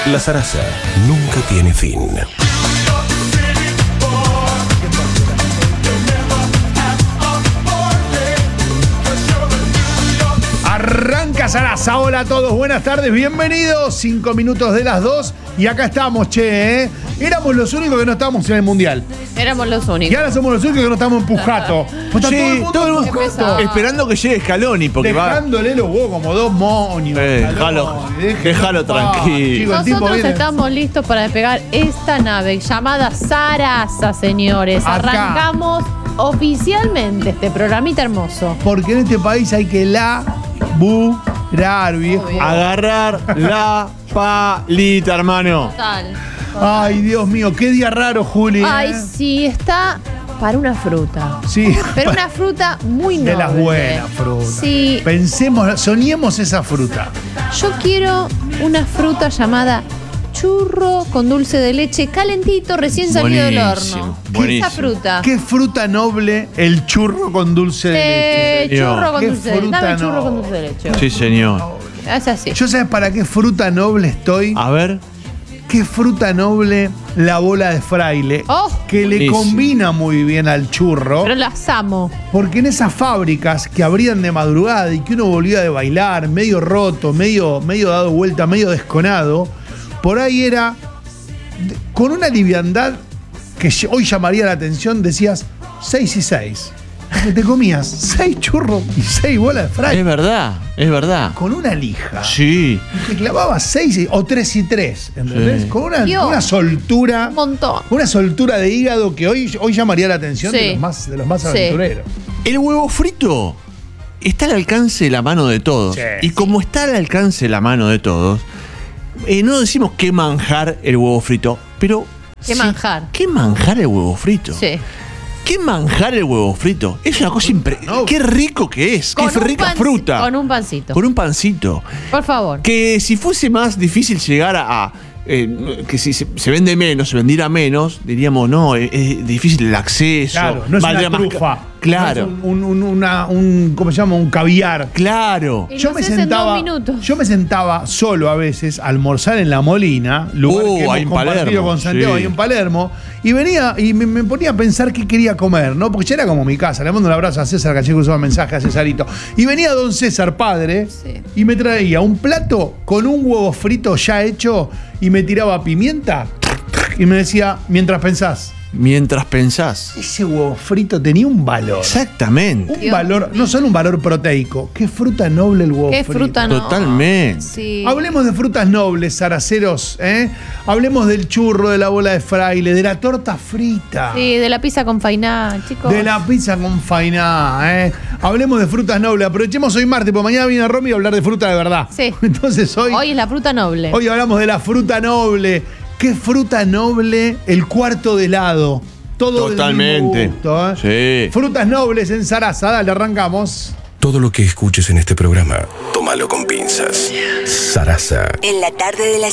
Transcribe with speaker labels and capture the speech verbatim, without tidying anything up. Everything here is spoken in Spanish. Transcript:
Speaker 1: La zaraza nunca tiene fin.
Speaker 2: Arranca Zaraza. Hola a todos, buenas tardes, bienvenidos. Cinco minutos de las dos y acá estamos, che, ¿eh? Éramos los únicos que no estábamos en el Mundial.
Speaker 3: Éramos los únicos.
Speaker 2: Y ahora somos los únicos que no estamos en Pujato. Pues está
Speaker 4: Sí,
Speaker 2: todo el mundo
Speaker 4: todo el
Speaker 2: en
Speaker 4: mundo
Speaker 2: Pujato.
Speaker 4: esperando que llegue Scaloni, porque va.
Speaker 2: Dejándole los huevos como dos monios.
Speaker 4: Eh,
Speaker 2: Scaloni,
Speaker 4: déjalo-
Speaker 2: déjelo
Speaker 4: déjalo
Speaker 2: en paz,
Speaker 4: tranquilo.
Speaker 2: chico, el tipo
Speaker 3: Nosotros
Speaker 2: viene-
Speaker 3: estamos listos para despegar esta nave llamada Zaraza, señores.
Speaker 2: Acá.
Speaker 3: Arrancamos oficialmente este programita hermoso.
Speaker 2: Porque en este país hay que laburar, viejo.
Speaker 3: Obvio.
Speaker 4: Agarrar la palita, hermano.
Speaker 3: Total.
Speaker 2: Ay, Dios mío, qué día raro, Juli.
Speaker 3: Ay,
Speaker 2: ¿eh?
Speaker 3: sí, está para una fruta.
Speaker 2: Sí.
Speaker 3: Pero una fruta muy noble.
Speaker 2: De las buenas frutas.
Speaker 3: Sí.
Speaker 2: Pensemos, soñemos esa fruta.
Speaker 3: Yo quiero una fruta llamada churro con dulce de leche calentito, recién salido del
Speaker 4: Buenísimo,
Speaker 3: horno.
Speaker 4: buenísimo.
Speaker 3: Esa fruta.
Speaker 2: Qué fruta noble el churro con dulce de leche.
Speaker 3: Eh, churro con
Speaker 2: Qué
Speaker 3: dulce de leche.
Speaker 2: fruta
Speaker 3: Dame churro
Speaker 2: no.
Speaker 3: con dulce de leche.
Speaker 4: Sí, señor.
Speaker 3: Es así.
Speaker 2: ¿Yo sabes para qué fruta noble estoy?
Speaker 4: A ver.
Speaker 2: Qué fruta noble la bola de fraile.
Speaker 3: Oh,
Speaker 2: que le
Speaker 4: buenísimo.
Speaker 2: combina muy bien al churro.
Speaker 3: Pero las amo.
Speaker 2: Porque en esas fábricas que abrían de madrugada y que uno volvía de bailar, medio roto, medio, medio dado vuelta, medio desconado, por ahí era de- con una liviandad que ll- hoy llamaría la atención, decías seis y seis. Porque te comías seis churros y seis bolas de
Speaker 4: Es
Speaker 2: fraile
Speaker 4: verdad, es verdad.
Speaker 2: con una lija.
Speaker 4: Sí.
Speaker 2: Y te clavabas seis y- o tres y tres, ¿entendés?
Speaker 4: Sí.
Speaker 2: Con una,
Speaker 3: Dios.
Speaker 2: una soltura.
Speaker 3: Un montón.
Speaker 2: Una soltura de hígado que hoy, hoy llamaría la atención de
Speaker 3: Sí.
Speaker 2: los más, de los más
Speaker 3: Sí.
Speaker 2: aventureros.
Speaker 4: El huevo frito está al alcance de la mano de todos.
Speaker 2: Sí.
Speaker 4: Y como está al alcance de la mano de todos, eh, no decimos qué manjar el huevo frito, pero.
Speaker 3: Qué manjar.
Speaker 4: ¿Qué manjar el huevo frito?
Speaker 3: Sí.
Speaker 4: ¿Qué manjar el huevo frito? Es una cosa impresionante.
Speaker 2: No.
Speaker 4: Qué rico que es. Qué
Speaker 3: un
Speaker 4: rica
Speaker 3: panci-
Speaker 4: fruta.
Speaker 3: Con un pancito.
Speaker 4: Con un pancito.
Speaker 3: Por favor.
Speaker 4: Que si fuese más difícil llegar a. a, eh, que si se, se vende menos, se vendiera menos, diríamos, no, es, es difícil el acceso.
Speaker 2: Claro, no es
Speaker 4: valdría
Speaker 2: una
Speaker 4: más ca-
Speaker 2: trufa.
Speaker 4: Claro,
Speaker 2: No es un, un- una, un, ¿cómo se llama? Un caviar.
Speaker 4: claro.
Speaker 3: Y
Speaker 2: Yo
Speaker 3: lo
Speaker 2: me
Speaker 3: haces en
Speaker 2: sentaba,
Speaker 3: dos minutos.
Speaker 2: yo me sentaba solo a veces a almorzar en La Molina, lugar
Speaker 4: Uh,
Speaker 2: que hemos
Speaker 4: ahí en
Speaker 2: compartido
Speaker 4: Palermo,
Speaker 2: con Santiago
Speaker 4: sí.
Speaker 2: ahí en Palermo, y venía y me, me ponía a pensar qué quería comer, ¿no? Porque ya era como mi casa. Le mando un abrazo a César Cacheco, usaba mensaje a Cesarito. Y venía don César, padre,
Speaker 3: Sí.
Speaker 2: y me traía un plato con un huevo frito ya hecho y me tiraba pimienta y me decía, mientras pensás,
Speaker 4: Mientras pensás.
Speaker 2: ese huevo frito tenía un valor.
Speaker 4: Exactamente.
Speaker 2: Un
Speaker 3: Dios
Speaker 2: valor, no solo un valor proteico. Qué fruta noble el huevo
Speaker 3: Qué
Speaker 2: frito.
Speaker 3: fruta no.
Speaker 4: Totalmente.
Speaker 3: Sí.
Speaker 2: Hablemos de frutas nobles, zaraceros, ¿eh? Hablemos del churro, de la bola de fraile, de la torta frita,
Speaker 3: Sí, de la pizza con fainá, chicos.
Speaker 2: de la pizza con fainá, ¿eh? Hablemos de frutas nobles. Aprovechemos hoy martes, porque mañana viene Romy a hablar de fruta de verdad.
Speaker 3: Sí.
Speaker 2: Entonces hoy,
Speaker 3: Hoy es la fruta noble.
Speaker 2: hoy hablamos de la fruta noble. ¿Qué fruta noble? El cuarto de helado. Todo
Speaker 4: Totalmente.
Speaker 2: del mismo gusto, ¿eh?
Speaker 4: Sí.
Speaker 2: Frutas nobles en Zaraza. Dale, arrancamos.
Speaker 1: Todo lo que escuches en este programa, tómalo con pinzas. Zaraza.
Speaker 5: En la tarde de la